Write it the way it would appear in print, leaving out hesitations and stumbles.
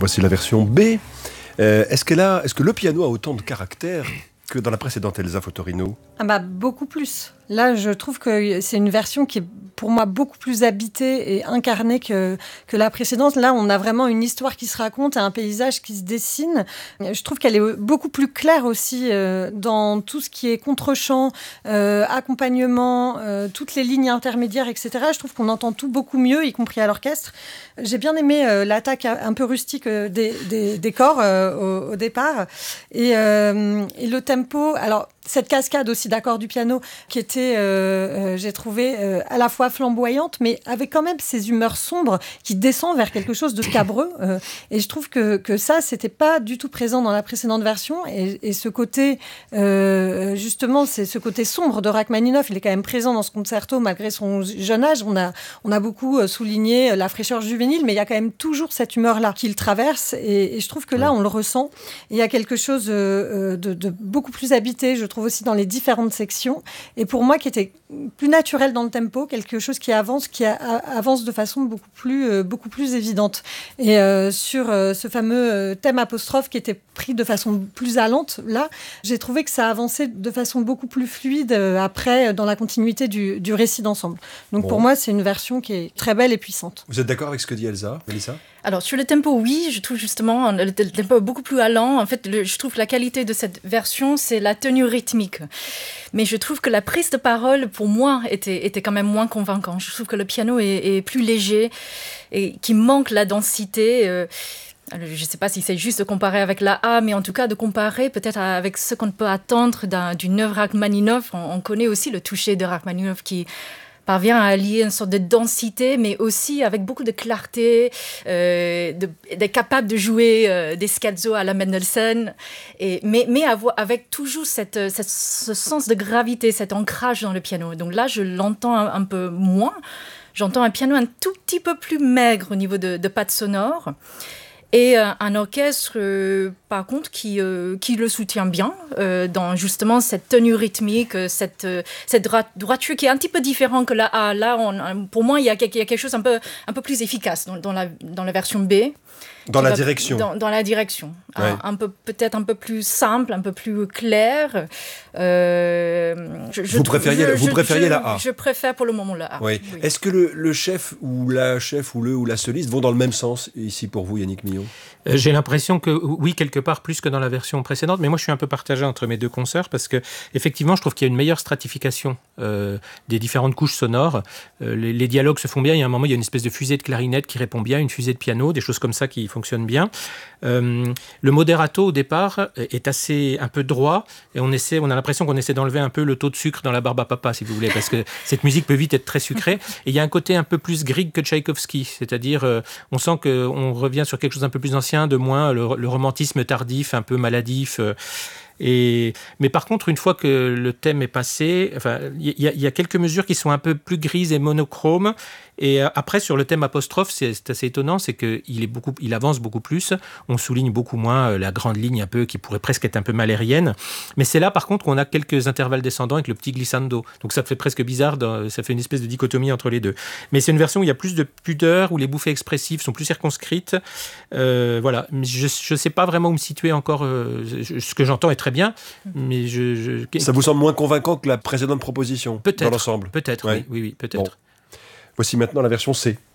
Voici la version B. Est-ce que le piano a autant de caractère que dans la précédente Elsa Fotorino? Beaucoup plus. Là, je trouve que c'est une version qui est pour moi beaucoup plus habitée et incarnée que la précédente. Là, on a vraiment une histoire qui se raconte et un paysage qui se dessine. Je trouve qu'elle est beaucoup plus claire aussi dans tout ce qui est contre-champ, accompagnement, toutes les lignes intermédiaires, etc. Je trouve qu'on entend tout beaucoup mieux, y compris à l'orchestre. J'ai bien aimé l'attaque un peu rustique des corps au départ. Et le tempo... Alors, cette cascade aussi d'accords du piano qui était, j'ai trouvé, à la fois flamboyante, mais avec quand même ces humeurs sombres qui descendent vers quelque chose de scabreux. Et je trouve que ça, c'était pas du tout présent dans la précédente version. Et ce côté, justement, c'est ce côté sombre de Rachmaninoff. Il est quand même présent dans ce concerto malgré son jeune âge. On a beaucoup souligné la fraîcheur juvénile, mais il y a quand même toujours cette humeur-là qui le traverse. Et je trouve que là, on le ressent. Il y a quelque chose de beaucoup plus habité, je trouve aussi dans les différentes sections, et pour moi qui était plus naturel dans le tempo, quelque chose qui avance de façon beaucoup plus évidente. Et sur ce fameux thème apostrophe qui était pris de façon plus allante, là, j'ai trouvé que ça avançait de façon beaucoup plus fluide après, dans la continuité du récit d'ensemble. Donc pour moi, c'est une version qui est très belle et puissante. Vous êtes d'accord avec ce que dit Elsa, Mélissa? Alors, sur le tempo, oui, je trouve justement le tempo beaucoup plus allant. En fait, je trouve que la qualité de cette version, c'est la tenue rythmique. Mais je trouve que la prise de parole, pour moi, était quand même moins convaincante. Je trouve que le piano est plus léger et qu'il manque la densité. Alors, je ne sais pas si c'est juste de comparer avec la A, mais en tout cas de comparer peut-être avec ce qu'on peut attendre d'une œuvre Rachmaninoff. On connaît aussi le toucher de Rachmaninoff qui parvient à allier une sorte de densité, mais aussi avec beaucoup de clarté, d'être capable de jouer des scherzo à la Mendelssohn, mais avec toujours ce sens de gravité, cet ancrage dans le piano. Donc là, je l'entends un peu moins. J'entends un piano un tout petit peu plus maigre au niveau de pattes sonores. Et un orchestre, par contre, qui le soutient bien dans justement cette tenue rythmique, cette droiture qui est un petit peu différente que la A. Là, pour moi, il y a quelque chose un peu plus efficace dans la version B. Dans la direction. Dans la direction. Ouais. Peut-être un peu plus simple, un peu plus clair. Vous préfériez la A? Je préfère pour le moment la A. Oui. Oui. Est-ce que le chef ou la chef ou la soliste vont dans le même sens ici pour vous, Yannick Millot? J'ai l'impression que oui, quelque part plus que dans la version précédente, mais moi je suis un peu partagé entre mes deux consoeurs parce que effectivement je trouve qu'il y a une meilleure stratification des différentes couches sonores. Les dialogues se font bien. Il y a un moment, il y a une espèce de fusée de clarinette qui répond bien, une fusée de piano, des choses comme ça qui fonctionnent bien. Le moderato au départ est assez un peu droit et on a l'impression qu'on essaie d'enlever un peu le taux de sucre dans la barbe à papa, si vous voulez, parce que cette musique peut vite être très sucrée. Et il y a un côté un peu plus Grieg que Tchaïkovski, c'est-à-dire on sent qu'on revient sur quelque chose d'un peu plus ancien, de moins le romantisme tardif, un peu maladif. Mais par contre, une fois que le thème est passé, il y a quelques mesures qui sont un peu plus grises et monochromes. Et après, sur le thème apostrophe, c'est assez étonnant, c'est qu'il avance beaucoup plus. On souligne beaucoup moins la grande ligne un peu qui pourrait presque être un peu malérienne. Mais c'est là, par contre, qu'on a quelques intervalles descendants avec le petit glissando. Donc ça fait presque bizarre, ça fait une espèce de dichotomie entre les deux. Mais c'est une version où il y a plus de pudeur, où les bouffées expressives sont plus circonscrites. Voilà. Je ne sais pas vraiment où me situer encore. Ce que j'entends est très bien, mais Ça vous semble moins convaincant que la précédente proposition dans l'ensemble? Peut-être, ouais. oui, peut-être. Bon. Voici maintenant la version C.